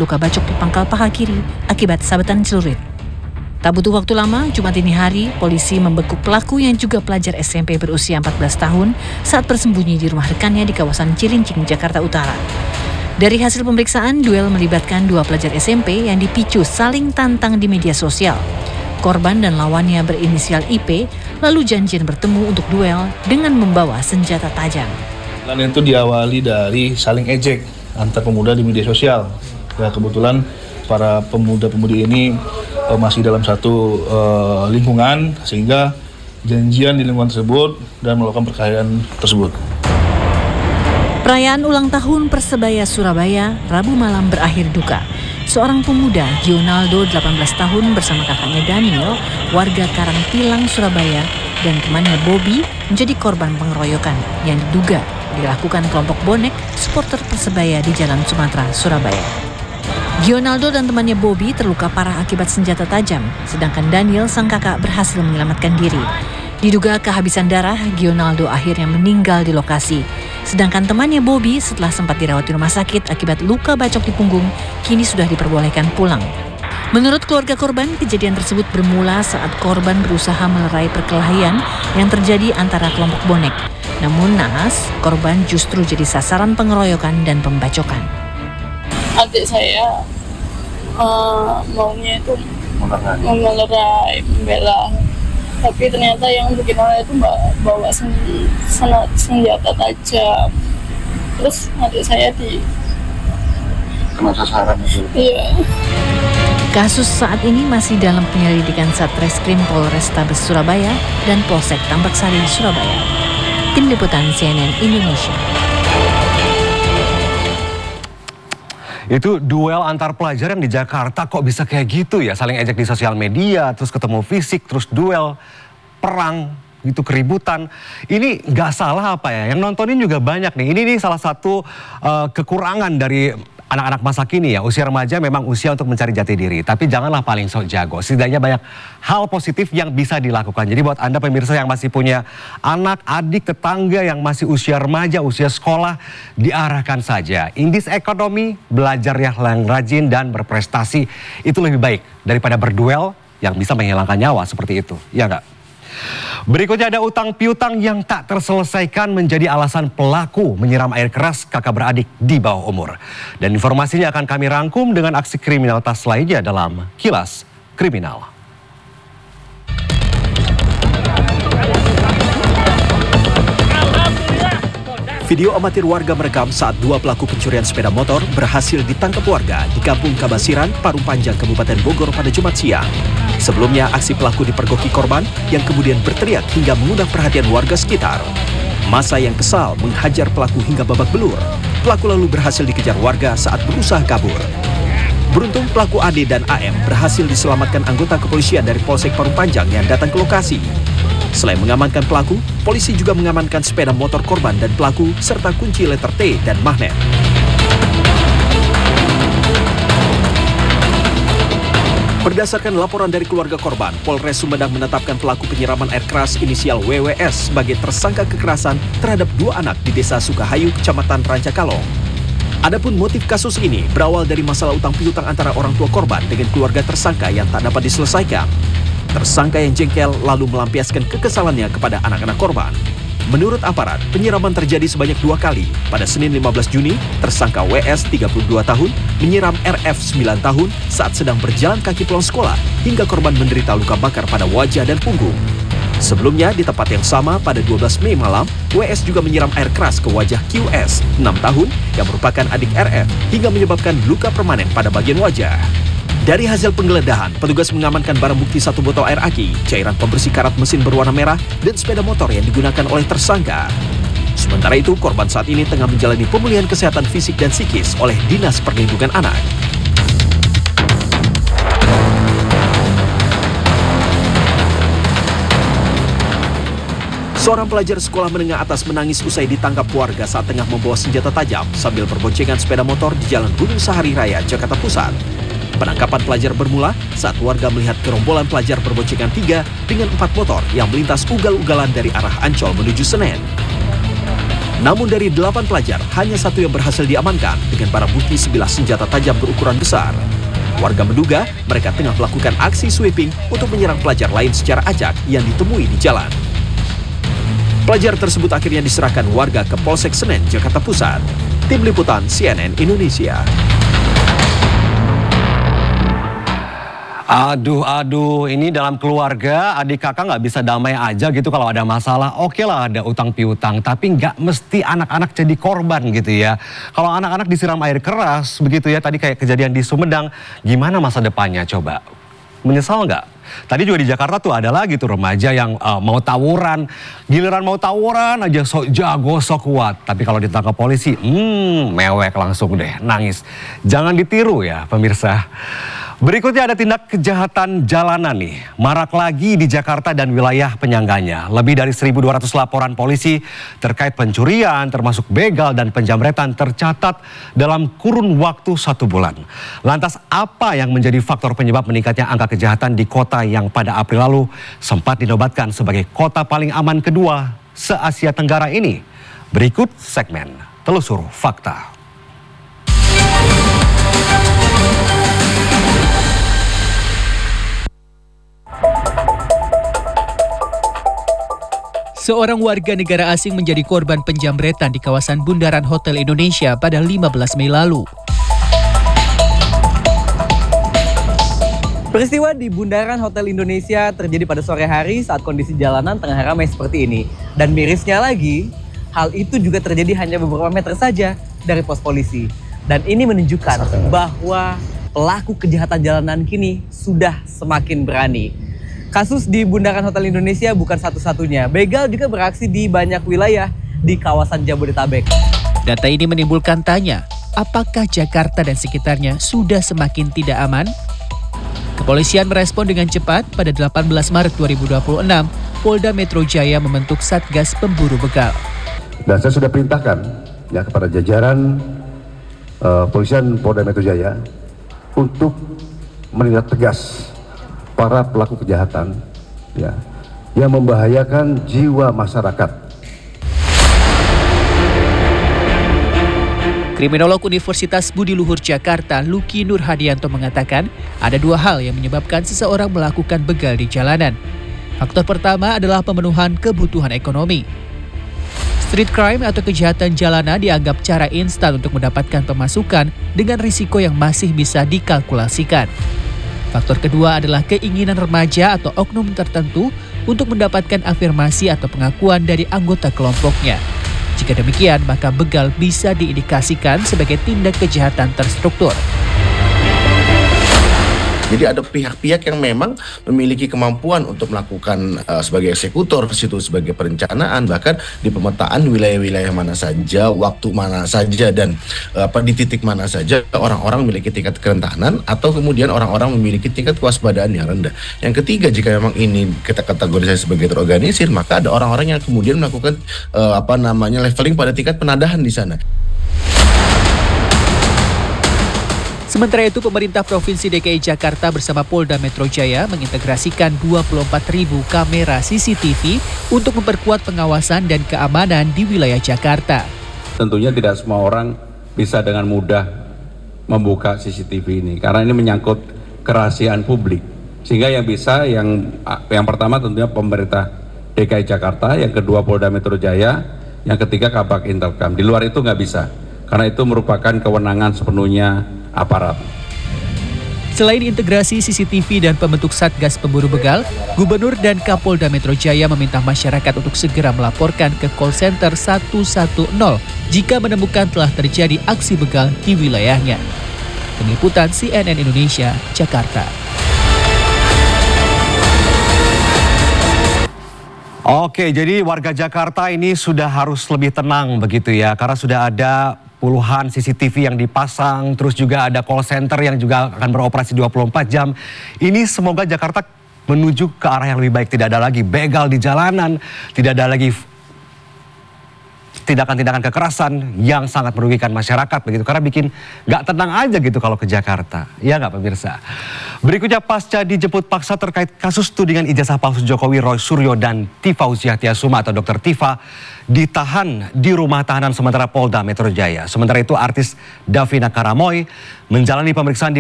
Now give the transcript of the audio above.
terluka bacok di pangkal paha kiri akibat sabetan celurit. Tak butuh waktu lama, Jumat dini hari, polisi membekuk pelaku yang juga pelajar SMP berusia 14 tahun saat bersembunyi di rumah rekannya di kawasan Cilincing, Jakarta Utara. Dari hasil pemeriksaan, duel melibatkan dua pelajar SMP yang dipicu saling tantang di media sosial. Korban dan lawannya berinisial IP, lalu janjian bertemu untuk duel dengan membawa senjata tajam. Dan itu diawali dari saling ejek antar pemuda di media sosial. Ya, kebetulan para pemuda-pemudi ini masih dalam satu lingkungan, sehingga janjian di lingkungan tersebut dan melakukan perkelahian tersebut. Perayaan ulang tahun Persebaya Surabaya Rabu malam berakhir duka. Seorang pemuda, Gionaldo 18 tahun bersama kakaknya Daniel, warga Karangpilang, Surabaya, dan temannya Bobby menjadi korban pengeroyokan yang diduga dilakukan kelompok bonek supporter Persebaya di Jalan Sumatera, Surabaya. Gionaldo dan temannya Bobby terluka parah akibat senjata tajam, sedangkan Daniel, sang kakak, berhasil menyelamatkan diri. Diduga kehabisan darah, Gionaldo akhirnya meninggal di lokasi. Sedangkan temannya Bobby setelah sempat dirawat di rumah sakit akibat luka bacok di punggung, kini sudah diperbolehkan pulang. Menurut keluarga korban, kejadian tersebut bermula saat korban berusaha melerai perkelahian yang terjadi antara kelompok bonek. Namun naas, korban justru jadi sasaran pengeroyokan dan pembacokan. Adik saya maunya itu melerai, membela, tapi ternyata yang bikin oleh itu bawa senjata tajam. Terus adik saya Kena sasaran itu. Iya. Kasus saat ini masih dalam penyelidikan Satreskrim Polrestabes Surabaya dan Polsek Tambaksari, Surabaya. Tim Liputan CNN Indonesia. Itu duel antar pelajar yang di Jakarta kok bisa kayak gitu ya, saling ejek di sosial media, terus ketemu fisik, terus duel, perang, gitu, keributan. Ini nggak salah apa ya, yang nontonin juga banyak nih. Ini salah satu kekurangan dari anak-anak masa kini ya. Usia remaja memang usia untuk mencari jati diri, tapi janganlah paling sok jago. Setidaknya banyak hal positif yang bisa dilakukan. Jadi buat Anda pemirsa yang masih punya anak, adik, tetangga yang masih usia remaja, usia sekolah, diarahkan saja. In this economy, belajar yang rajin dan berprestasi itu lebih baik daripada berduel yang bisa menghilangkan nyawa seperti itu. Ya nggak? Berikutnya ada utang piutang yang tak terselesaikan menjadi alasan pelaku menyiram air keras kakak beradik di bawah umur. Dan informasinya akan kami rangkum dengan aksi kriminalitas lainnya dalam Kilas Kriminal. Video amatir warga merekam saat dua pelaku pencurian sepeda motor berhasil ditangkap warga di Kampung Kabasiran, Parung Panjang, Kabupaten Bogor pada Jumat siang. Sebelumnya, aksi pelaku dipergoki korban yang kemudian berteriak hingga mengundang perhatian warga sekitar. Massa yang kesal menghajar pelaku hingga babak belur. Pelaku lalu berhasil dikejar warga saat berusaha kabur. Beruntung pelaku AD dan AM berhasil diselamatkan anggota kepolisian dari Polsek Parung Panjang yang datang ke lokasi. Selain mengamankan pelaku, polisi juga mengamankan sepeda motor korban dan pelaku serta kunci letter T dan magnet. Berdasarkan laporan dari keluarga korban, Polres Sumedang menetapkan pelaku penyiraman air keras inisial WWS sebagai tersangka kekerasan terhadap dua anak di Desa Sukahayu, Kecamatan Rancakalong. Adapun motif kasus ini berawal dari masalah utang piutang antara orang tua korban dengan keluarga tersangka yang tak dapat diselesaikan. Tersangka yang jengkel lalu melampiaskan kekesalannya kepada anak-anak korban. Menurut aparat, penyiraman terjadi sebanyak 2 kali. Pada Senin 15 Juni, tersangka WS 32 tahun menyiram RF 9 tahun saat sedang berjalan kaki pulang sekolah hingga korban menderita luka bakar pada wajah dan punggung. Sebelumnya, di tempat yang sama pada 12 Mei malam, WS juga menyiram air keras ke wajah QS 6 tahun yang merupakan adik RF hingga menyebabkan luka permanen pada bagian wajah. Dari hasil penggeledahan, petugas mengamankan barang bukti 1 botol air aki, cairan pembersih karat mesin berwarna merah, dan sepeda motor yang digunakan oleh tersangka. Sementara itu, korban saat ini tengah menjalani pemulihan kesehatan fisik dan psikis oleh Dinas Perlindungan Anak. Seorang pelajar sekolah menengah atas menangis usai ditangkap warga saat tengah membawa senjata tajam sambil berboncengan sepeda motor di Jalan Gunung Sahari Raya, Jakarta Pusat. Penangkapan pelajar bermula saat warga melihat gerombolan pelajar berboncengan 3 dengan 4 motor yang melintas ugal-ugalan dari arah Ancol menuju Senen. Namun dari 8 pelajar, hanya 1 yang berhasil diamankan dengan barang bukti sebilah senjata tajam berukuran besar. Warga menduga mereka tengah melakukan aksi sweeping untuk menyerang pelajar lain secara acak yang ditemui di jalan. Pelajar tersebut akhirnya diserahkan warga ke Polsek Senen, Jakarta Pusat. Tim Liputan CNN Indonesia. Aduh, ini dalam keluarga adik kakak nggak bisa damai aja gitu kalau ada masalah. Oke lah ada utang piutang, tapi nggak mesti anak-anak jadi korban gitu ya. Kalau anak-anak disiram air keras begitu ya, tadi kayak kejadian di Sumedang, gimana masa depannya coba? Menyesal nggak? Tadi juga di Jakarta tuh ada lagi tuh remaja yang mau tawuran. Giliran mau tawuran aja sok jago, sok kuat. Tapi kalau ditangkap polisi, mewek langsung deh, nangis. Jangan ditiru ya pemirsa. Berikutnya ada tindak kejahatan jalanan nih. Marak lagi di Jakarta dan wilayah penyangganya. Lebih dari 1.200 laporan polisi terkait pencurian termasuk begal dan penjamretan tercatat dalam kurun waktu 1 bulan. Lantas apa yang menjadi faktor penyebab meningkatnya angka kejahatan di kota yang pada April lalu sempat dinobatkan sebagai kota paling aman kedua se-Asia Tenggara ini? Berikut segmen Telusur Fakta. Seorang warga negara asing menjadi korban penjamretan di kawasan Bundaran Hotel Indonesia pada 15 Mei lalu. Peristiwa di Bundaran Hotel Indonesia terjadi pada sore hari saat kondisi jalanan tengah ramai seperti ini. Dan mirisnya lagi, hal itu juga terjadi hanya beberapa meter saja dari pos polisi. Dan ini menunjukkan bahwa pelaku kejahatan jalanan kini sudah semakin berani. Kasus di Bundaran Hotel Indonesia bukan satu-satunya. Begal juga beraksi di banyak wilayah di kawasan Jabodetabek. Data ini menimbulkan tanya, apakah Jakarta dan sekitarnya sudah semakin tidak aman? Kepolisian merespon dengan cepat. Pada 18 Maret 2026, Polda Metro Jaya membentuk Satgas Pemburu Begal. Dan saya sudah perintahkan ya kepada jajaran Polisian Polda Metro Jaya untuk menindak tegas para pelaku kejahatan ya yang membahayakan jiwa masyarakat. Kriminolog Universitas Budi Luhur Jakarta, Luki Nurhadianto mengatakan ada 2 hal yang menyebabkan seseorang melakukan begal di jalanan. Faktor pertama adalah pemenuhan kebutuhan ekonomi. Street crime atau kejahatan jalanan dianggap cara instan untuk mendapatkan pemasukan dengan risiko yang masih bisa dikalkulasikan. Faktor kedua adalah keinginan remaja atau oknum tertentu untuk mendapatkan afirmasi atau pengakuan dari anggota kelompoknya. Jika demikian, maka begal bisa diindikasikan sebagai tindak kejahatan terstruktur. Jadi ada pihak-pihak yang memang memiliki kemampuan untuk melakukan sebagai eksekutor, situ sebagai perencanaan, bahkan di pemetaan wilayah-wilayah mana saja, waktu mana saja, dan di titik mana saja orang-orang memiliki tingkat kerentanan atau kemudian orang-orang memiliki tingkat kewaspadaan yang rendah. Yang ketiga, jika memang ini kita kategorisasi sebagai terorganisir, maka ada orang-orang yang kemudian melakukan leveling pada tingkat penadahan di sana. Sementara itu, pemerintah Provinsi DKI Jakarta bersama Polda Metro Jaya mengintegrasikan 24.000 kamera CCTV untuk memperkuat pengawasan dan keamanan di wilayah Jakarta. Tentunya tidak semua orang bisa dengan mudah membuka CCTV ini, karena ini menyangkut kerahasiaan publik. Sehingga yang bisa, yang pertama tentunya pemerintah DKI Jakarta, yang kedua Polda Metro Jaya, yang ketiga Kabak Intelkam. Di luar itu nggak bisa, karena itu merupakan kewenangan sepenuhnya aparat. Selain integrasi CCTV dan pembentuk Satgas Pemburu Begal, Gubernur dan Kapolda Metro Jaya meminta masyarakat untuk segera melaporkan ke call center 110 jika menemukan telah terjadi aksi begal di wilayahnya. Tim Liputan CNN Indonesia, Jakarta. Oke, jadi warga Jakarta ini sudah harus lebih tenang begitu ya, karena sudah ada puluhan CCTV yang dipasang, terus juga ada call center yang juga akan beroperasi 24 jam. Ini semoga Jakarta menuju ke arah yang lebih baik. Tidak ada lagi begal di jalanan, tidak tindakan-tindakan kekerasan yang sangat merugikan masyarakat begitu, karena bikin nggak tenang aja gitu kalau ke Jakarta. Ya nggak pemirsa? Berikutnya, pasca dijemput paksa terkait kasus tudingan ijazah palsu Jokowi, Roy Suryo dan Tifa Uziatiasuma atau Dr. Tifa ditahan di rumah tahanan sementara Polda Metro Jaya. Sementara itu artis Davina Karamoy menjalani pemeriksaan di